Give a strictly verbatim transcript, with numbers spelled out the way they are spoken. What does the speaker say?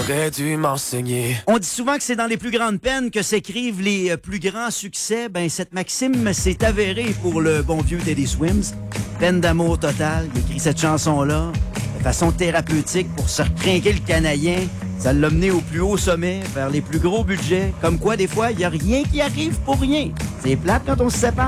T'aurais dû m'enseigner. On dit souvent que c'est dans les plus grandes peines que s'écrivent les euh, plus grands succès. Ben, cette maxime s'est avérée pour le bon vieux Teddy Swims. Peine d'amour totale. Il écrit cette chanson-là de façon thérapeutique pour se recrinquer le canadien. Ça l'a mené au plus haut sommet, vers les plus gros budgets. Comme quoi, des fois, il n'y a rien qui arrive pour rien. C'est plate quand on se sépare.